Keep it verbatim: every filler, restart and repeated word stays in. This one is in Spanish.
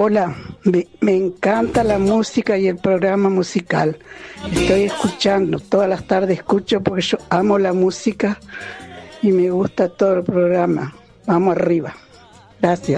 Hola, me, me encanta la música y el programa musical. Estoy escuchando, todas las tardes escucho porque yo amo la música y me gusta todo el programa. Vamos arriba. Gracias.